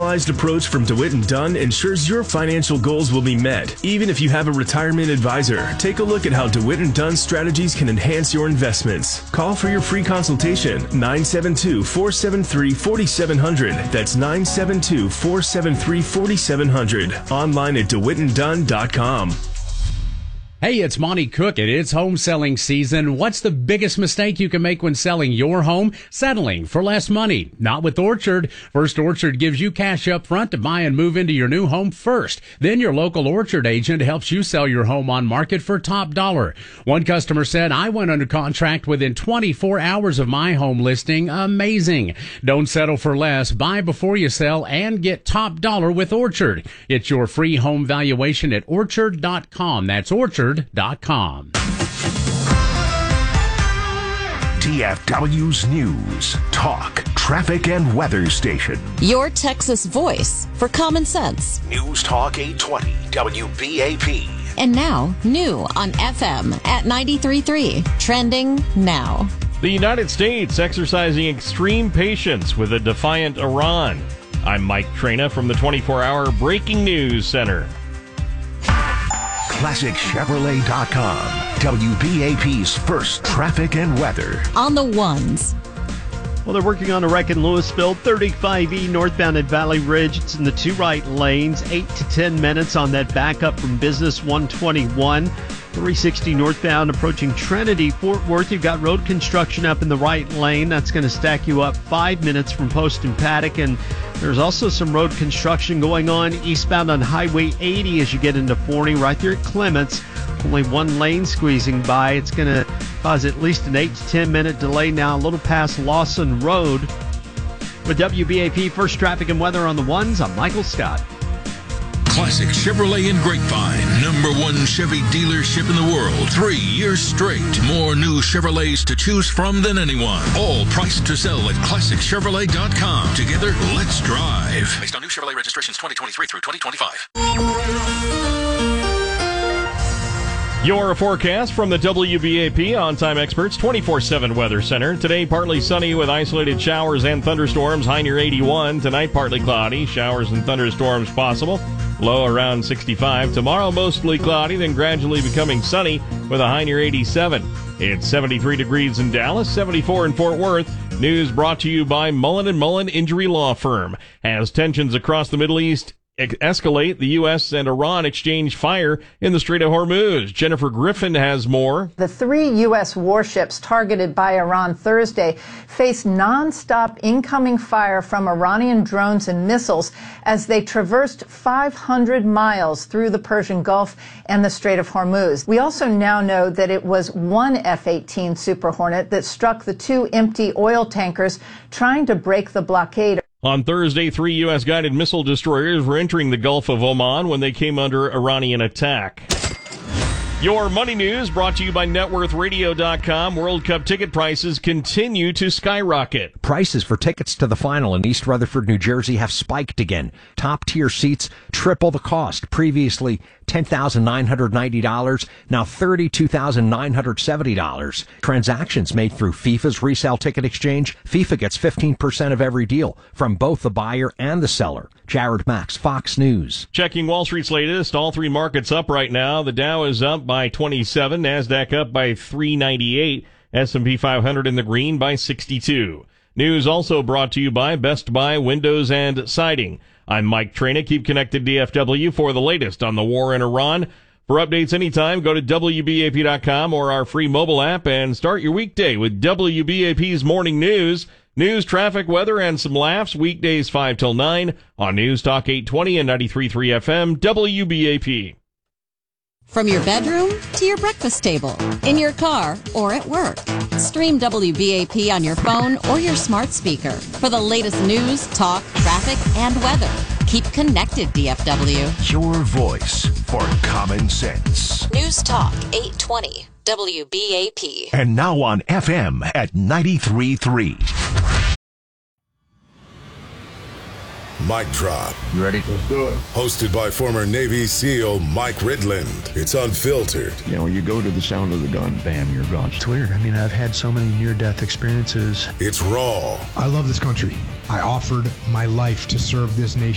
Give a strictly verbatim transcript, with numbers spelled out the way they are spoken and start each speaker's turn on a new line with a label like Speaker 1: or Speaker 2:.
Speaker 1: personalized approach from DeWitt and Dunn ensures your financial goals will be met. Even if you have a retirement advisor, take a look at how DeWitt and Dunn strategies can enhance your investments. Call for your free consultation, nine seven two, four seven three, four seven zero zero. That's nine seven two, four seven three, four seven zero zero. Online at dewitt and dunn dot com.
Speaker 2: Hey, it's Monty Cook, and it's home selling season. What's the biggest mistake you can make when selling your home? Settling for less money. Not with Orchard. First Orchard gives you cash up front to buy and move into your new home first. Then your local Orchard agent helps you sell your home on market for top dollar. One customer said, I went under contract within twenty-four hours of my home listing. Amazing. Don't settle for less. Buy before you sell and get top dollar with Orchard. It's your free home valuation at orchard dot com. That's Orchard. Dot com.
Speaker 3: D F W's News, Talk, Traffic, and Weather Station.
Speaker 4: Your Texas voice for common sense.
Speaker 3: News Talk eight twenty W B A P.
Speaker 4: And now, new on F M at ninety-three point three. Trending now.
Speaker 5: The United States exercising extreme patience with a defiant Iran. I'm Mike Trena from the twenty-four hour Breaking News Center.
Speaker 3: Classic Chevrolet dot com, W B A P's first traffic and weather.
Speaker 4: On the ones.
Speaker 6: Well, they're working on a wreck in Louisville, thirty-five E northbound at Valley Ridge. It's in the two right lanes, eight to ten minutes on that backup from Business one twenty-one. three sixty northbound approaching Trinity, Fort Worth. You've got road construction up in the right lane. That's going to stack you up five minutes from Post and Paddock. And there's also some road construction going on eastbound on Highway eighty as you get into Forney, right there at Clements. Only one lane squeezing by. It's going to cause at least an eight to ten minute delay now, a little past Lawson Road. With W B A P First Traffic and Weather on the ones, I'm Michael Scott.
Speaker 7: Classic Chevrolet in Grapevine, number one Chevy dealership in the world, three years straight. More new Chevrolets to choose from than anyone. All priced to sell at classic chevrolet dot com. Together, let's drive. Based on new Chevrolet registrations twenty twenty-three through twenty twenty-five.
Speaker 5: Your forecast from the W B A P On-Time Experts twenty-four seven Weather Center. Today, partly sunny with isolated showers and thunderstorms, high near eighty-one. Tonight, partly cloudy, showers and thunderstorms possible, low around sixty-five. Tomorrow, mostly cloudy, then gradually becoming sunny with a high near eighty-seven. It's seventy-three degrees in Dallas, seventy-four in Fort Worth. News brought to you by Mullen and Mullen Injury Law Firm. As tensions across the Middle East escalate, the U S and Iran exchange fire in the Strait of Hormuz. Jennifer Griffin has more.
Speaker 8: The three U S warships targeted by Iran Thursday faced nonstop incoming fire from Iranian drones and missiles as they traversed five hundred miles through the Persian Gulf and the Strait of Hormuz. We also now know that it was one F eighteen Super Hornet that struck the two empty oil tankers trying to break the blockade.
Speaker 5: On Thursday, three U S guided missile destroyers were entering the Gulf of Oman when they came under Iranian attack. Your money news brought to you by net worth radio dot com. World Cup ticket prices continue to skyrocket.
Speaker 9: Prices for tickets to the final in East Rutherford, New Jersey have spiked again. Top-tier seats triple the cost. Previously ten thousand nine hundred ninety dollars, now thirty-two thousand nine hundred seventy dollars. Transactions made through FIFA's resale ticket exchange. FIFA gets fifteen percent of every deal from both the buyer and the seller. Jared Max, Fox News.
Speaker 5: Checking Wall Street's latest, all three markets up right now. The Dow is up by twenty-seven, NASDAQ up by three ninety-eight, S and P five hundred in the green by sixty-two. News also brought to you by Best Buy Windows and Siding. I'm Mike Trena. Keep connected D F W for the latest on the war in Iran. For updates anytime, go to W B A P dot com or our free mobile app and start your weekday with W B A P's Morning News. News, traffic, weather, and some laughs weekdays five till nine on News Talk eight twenty and ninety-three point three F M W B A P.
Speaker 4: From your bedroom to your breakfast table, in your car, or at work. Stream W B A P on your phone or your smart speaker for the latest news, talk, traffic, and weather. Keep connected, D F W.
Speaker 3: Your voice for common sense.
Speaker 4: News Talk eight twenty W B A P.
Speaker 3: And now on F M at ninety-three point three.
Speaker 10: Mic Drop.
Speaker 11: You ready?
Speaker 10: Let's do it. Hosted by former Navy SEAL Mike Ridland. It's unfiltered.
Speaker 11: You know, you go to the sound of the gun, bam, you're gone.
Speaker 12: It's weird. I mean, I've had so many near-death experiences.
Speaker 10: It's raw.
Speaker 12: I love this country. I offered my life to serve this nation.